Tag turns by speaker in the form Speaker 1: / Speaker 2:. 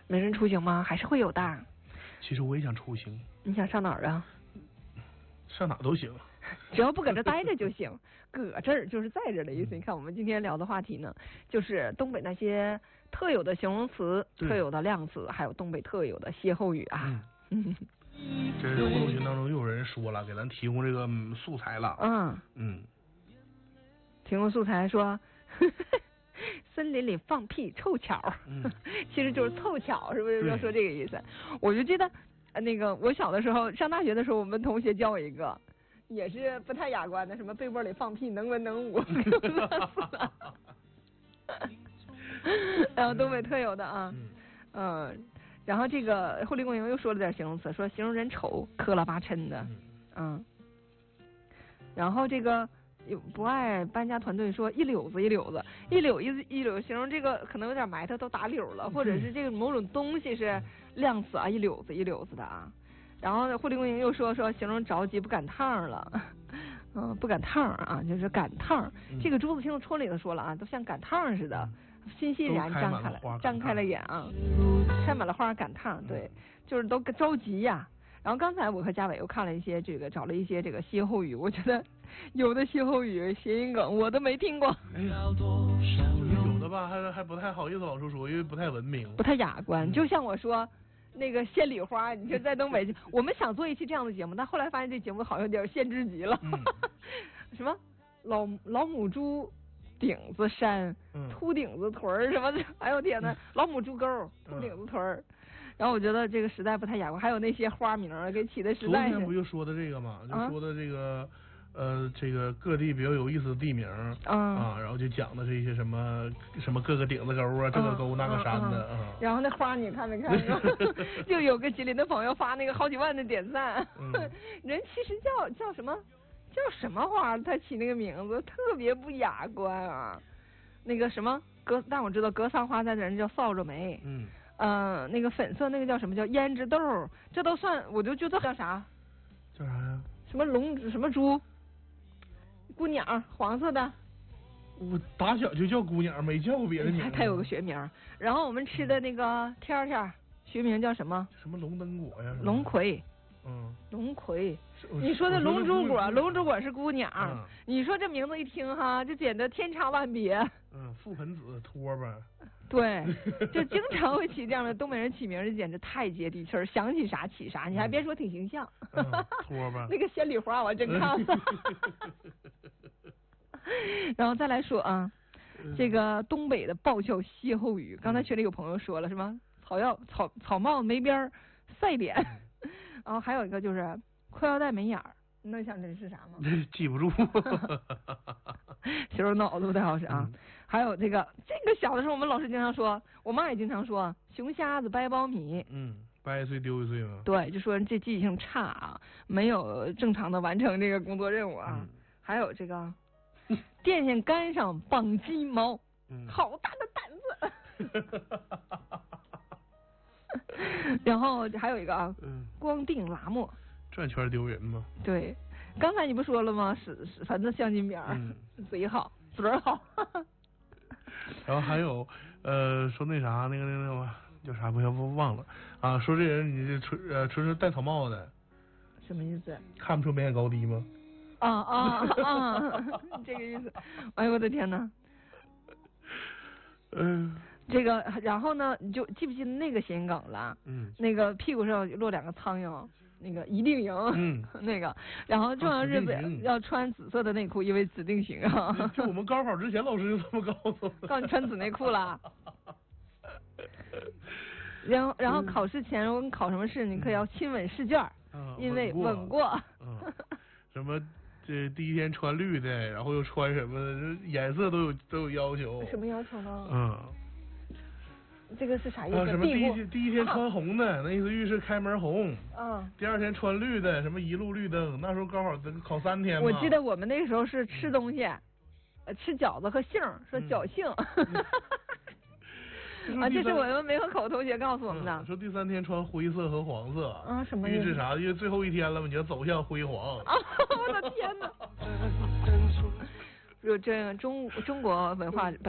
Speaker 1: 没人出行吗？还是会有的。
Speaker 2: 其实我也想出行。
Speaker 1: 你想上哪儿啊？
Speaker 2: 上哪都行。
Speaker 1: 只要不搁这待着就行，搁这儿就是在这儿的意思。你看我们今天聊的话题呢，就是东北那些特有的形容词、特有的量词，还有东北特有的歇后语啊。
Speaker 2: 这互动群当中又有人说了，给咱提供这个素材了。
Speaker 1: 提供素材说森林里放屁凑巧，其实就是凑巧，是不是？要说这个意思。我就记得那个我小的时候上大学的时候，我们同学教我一个。也是不太雅观的，什么被窝里放屁能文能武，然后东北特有的啊，然后这个后立公营又说了点形容词，说形容人丑磕了巴碜的，然后这个不爱搬家团队说一绺子一绺子，一绺形容这个可能有点埋汰都打绺了，或者是这个某种东西是量词啊，一绺子的啊。然后护理公营又说形容着急不赶趟了，不赶趟啊，就是赶趟。这个朱自清的春里头说了啊，都像赶趟似的，欣欣然张开了眼啊，开满了花赶趟，对，就是都着急呀。然后刚才我和嘉伟又看了一些找了一些这个歇后语，我觉得有的歇后语谐音梗我都没听过。
Speaker 2: 有的吧，还不太好意思老说，因为不太文明，
Speaker 1: 不太雅观。就像我说。那个仙礼花，你说在东北，我们想做一期这样的节目，但后来发现这节目好像有点限制级了。什么老母猪顶子山，秃顶子屯儿什么的，哎呦天哪，老母猪沟，秃顶子屯儿。然后我觉得这个时代不太雅观，还有那些花名给起的实在是。
Speaker 2: 昨天不就说的这个嘛，就说的这个。这个各地比较有意思的地名然后就讲的是一些什么各个顶子沟啊，这个沟那个山的
Speaker 1: 然后那花你看没看过？就有个吉林的朋友发那个好几万的点赞，人其实叫什么花，他起那个名字特别不雅观啊。那个什么但我知道格桑花在这人叫扫帚梅，那个粉色那个叫什么叫胭脂豆，这都算，我就觉得叫啥？
Speaker 2: 叫啥呀？
Speaker 1: 什么龙什么猪？姑娘，黄色的。
Speaker 2: 我打小就叫姑娘，没叫过别的名。
Speaker 1: 它有个学名。然后我们吃的那个天学名叫什么？
Speaker 2: 什么龙灯果呀？
Speaker 1: 龙葵。龙葵。你说的龙珠果，龙珠果是姑娘。你说这名字一听哈，就简直天差万别。
Speaker 2: 覆盆子、拖把。
Speaker 1: 对，就经常会起这样的东北人起名，这简直太接地气儿，想起啥起啥。你还别说，挺形象。
Speaker 2: 拖把。
Speaker 1: 那个仙女花我真看了。然后再来说啊，这个东北的爆笑歇后语，刚才群里有朋友说了，什么草帽没边赛脸，然后还有一个就是裤腰带没眼儿，你能想这是啥吗？
Speaker 2: 记不住。
Speaker 1: 小时候脑子不太好使啊。还有这个小的时候我们老师经常说，我妈也经常说，熊瞎子掰苞米。
Speaker 2: 掰一岁丢一岁嘛。
Speaker 1: 对，就说人这记忆性差啊，没有正常的完成这个工作任务啊。还有这个电线杆上绑鸡毛，好大的胆子。然后还有一个啊，光腚拉磨，
Speaker 2: 转圈丢人吗？
Speaker 1: 对，刚才你不说了吗？反正镶金边嘴好，嘴好。
Speaker 2: 然后还有说那啥那个叫啥不忘了啊？说这人你这戴草帽的，
Speaker 1: 什么意思？
Speaker 2: 看不出眉眼高低吗？
Speaker 1: 这个意思。哎呦我的天哪！这个然后呢，你就记不记得那个谐音梗了？那个屁股上落两个苍蝇，那个一定赢。那个，然后重要日子要穿紫色的内裤，因为指定型啊。
Speaker 2: 就我们高考之前，老师就这么告诉我。
Speaker 1: 告诉你穿紫内裤啦。然后考试前，如果你考什么试，你可要亲吻试卷，因为吻过。
Speaker 2: 什么？这第一天穿绿的，然后又穿什么颜色都有要求。
Speaker 1: 什么要求呢？这个是啥意思？
Speaker 2: 什么第一天穿红的，那意思预示开门红。第二天穿绿的，什么一路绿灯。那时候高考考3天嘛。
Speaker 1: 我记得我们那时候是吃东西，吃饺子和杏，说侥幸。这是我们梅河口同学告诉我们的。
Speaker 2: 说第3天穿灰色和黄色。
Speaker 1: 什么
Speaker 2: 预示啥？因为最后一天了嘛，你要走向辉煌。
Speaker 1: 我的天哪！这中国文化